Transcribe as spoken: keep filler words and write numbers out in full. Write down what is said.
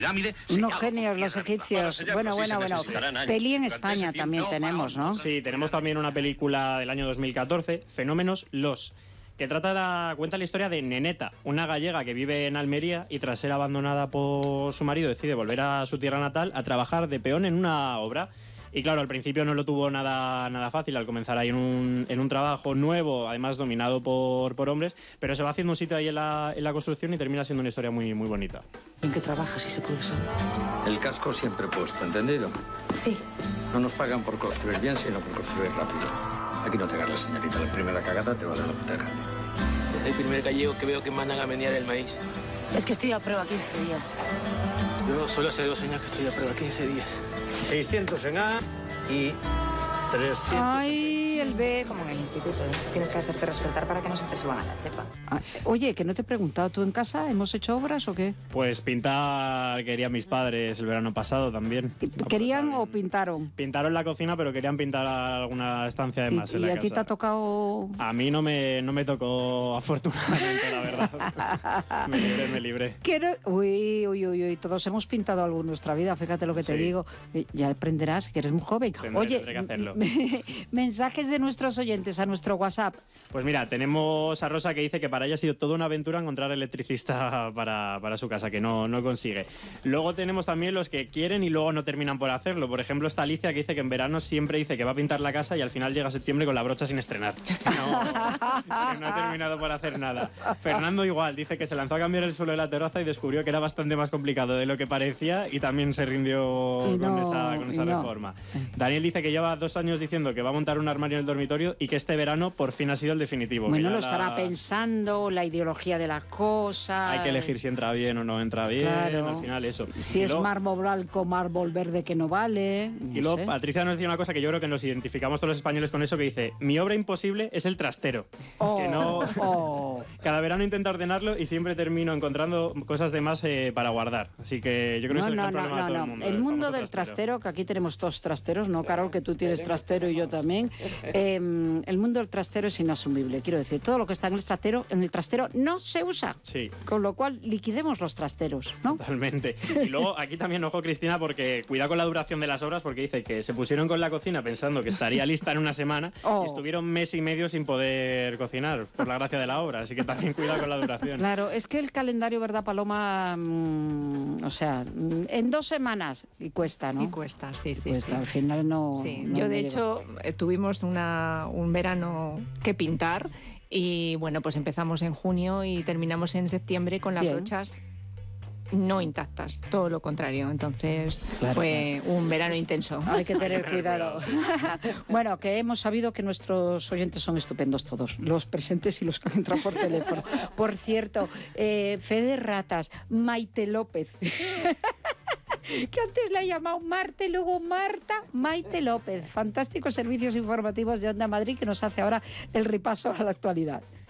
Unos genios los egipcios. Bueno, bueno, bueno. Peli en España también tenemos, ¿no? Sí, tenemos también una película del año dos mil catorce, Fenómenos Los, que trata la, cuenta la historia de Neneta, una gallega que vive en Almería y tras ser abandonada por su marido decide volver a su tierra natal a trabajar de peón en una obra. Y claro, al principio no lo tuvo nada, nada fácil al comenzar ahí en un, en un trabajo nuevo, además dominado por, por hombres, pero se va haciendo un sitio ahí en la, en la construcción y termina siendo una historia muy, muy bonita. ¿En qué trabajas, si se puede saber? El casco siempre puesto, ¿entendido? Sí. No nos pagan por construir bien, sino por construir rápido. Aquí no te agarres, señorita. La primera cagada te vas a la puta cara. Es el primer gallego que veo que mandan a menear el maíz. Es que estoy a prueba quince días. Yo solo hace dos años que estoy a prueba quince días. seiscientos en A y trescientos. Ay, el B. Es como en el instituto, ¿eh? Tienes que hacerte respetar para que no se te suban a la chepa. Ah, oye, que no te he preguntado, ¿tú en casa hemos hecho obras o qué? Pues pintar querían mis padres el verano pasado también. ¿Querían o pintaron? Pintaron la cocina, pero querían pintar alguna estancia de más ¿Y, en y la a casa. ti te ha tocado...? A mí no me, no me tocó, afortunadamente, la verdad. Me libré, me libré. Quiero... Uy, uy, uy, uy, todos hemos pintado algo en nuestra vida, fíjate lo que te Sí. digo. Ya aprenderás que eres muy joven. Tendré, Oye, tendré que hacerlo. mensajes de nuestros oyentes a nuestro WhatsApp. Pues mira, tenemos a Rosa que dice que para ella ha sido toda una aventura encontrar electricista para, para su casa, que no, no consigue. Luego tenemos también los que quieren y luego no terminan por hacerlo. Por ejemplo, está Alicia que dice que en verano siempre dice que va a pintar la casa y al final llega septiembre con la brocha sin estrenar. Que no, que no ha terminado por hacer nada. Fernando igual, dice que se lanzó a cambiar el suelo de la terraza y descubrió que era bastante más complicado de lo que parecía y también se rindió Y con no, esa, con esa y no. reforma. Daniel dice que lleva dos años diciendo que va a montar un armario en el dormitorio y que este verano por fin ha sido el definitivo. Bueno, que lo ya estará la- pensando, la ideología de la cosa. Hay que elegir si entra bien o no entra bien, Claro. al final eso. Si Y es luego- mármol blanco, mármol verde que no vale. no Y luego sé. Patricia nos decía una cosa que yo creo que nos identificamos todos los españoles con eso, que dice, mi obra imposible es el trastero. Oh, Que no... oh. Cada verano intento ordenarlo y siempre termino encontrando cosas de más eh, para guardar. Así que yo creo que No, es el no, gran no, problema de no, todo no. el mundo. El mundo famoso del trastero, que aquí tenemos todos trasteros, ¿no, Carol? Que tú tienes trastero y yo también. Eh, el mundo del trastero es inasumible. Quiero decir, todo lo que está en el trastero, en el trastero no se usa. Sí. Con lo cual, liquidemos los trasteros, ¿no? Totalmente. Y luego aquí también, ojo Cristina, porque cuidado con la duración de las obras, porque dice que se pusieron con la cocina pensando que estaría lista en una semana Oh. y estuvieron mes y medio sin poder cocinar, por la gracia de la obra. Así que también cuidado con la duración. Claro, es que el calendario, ¿verdad, Paloma? Mm, o sea, mm, en dos semanas y cuesta, ¿no? Y cuesta, sí, sí, Cuesta, sí. al final no... Sí, no- yo no de llega. hecho eh, tuvimos una, un verano que pintar y bueno, pues empezamos en junio y terminamos en septiembre con las Bien. brochas no intactas, todo lo contrario. Entonces Claro, fue un verano intenso. Hay que tener cuidado. Bueno, que hemos sabido que nuestros oyentes son estupendos todos, los presentes y los que han entrado por teléfono. Por cierto, eh, Fede Ratas, Maite López, que antes la he llamado Marte, luego Marta, Maite López. Fantásticos servicios informativos de Onda Madrid que nos hace ahora el repaso a la actualidad.